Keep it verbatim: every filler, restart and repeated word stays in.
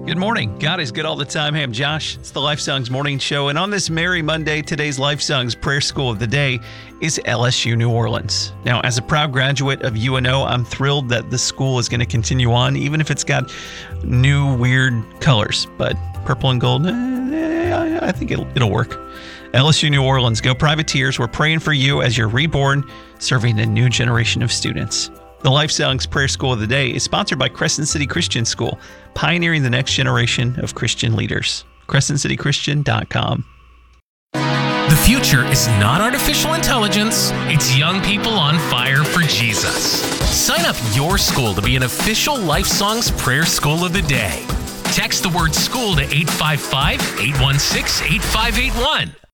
Good morning. God is good all the time. Hey, I'm Josh. It's the Life Songs Morning Show. And on this Merry Monday, today's Life Songs Prayer School of the Day is L S U New Orleans. Now, as a proud graduate of U N O, I'm thrilled that the school is going to continue on, even if it's got new, weird colors. But purple and gold, eh, I think it'll, it'll work. L S U New Orleans, go Privateers. We're praying for you as you're reborn, serving a new generation of students. The Life Songs Prayer School of the Day is sponsored by Crescent City Christian School, pioneering the next generation of Christian leaders. crescent city christian dot com. The future is not artificial intelligence, it's young people on fire for Jesus. Sign up your school to be an official Life Songs Prayer School of the Day. Text the word school to eight five five, eight one six, eight five eight one.